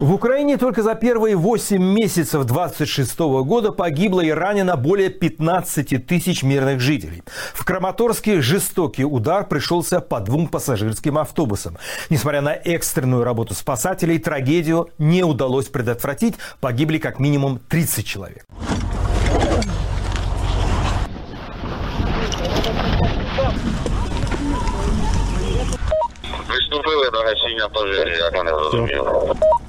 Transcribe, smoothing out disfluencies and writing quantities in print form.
В Украине только за первые 8 месяцев 2026 года погибло и ранено более 15 тысяч мирных жителей. В Краматорске жестокий удар пришелся по 2 пассажирским автобусам. Несмотря на экстренную работу спасателей, трагедию не удалось предотвратить. Погибли как минимум 30 человек. Виступили до гасіння пожежі, як вони розуміли.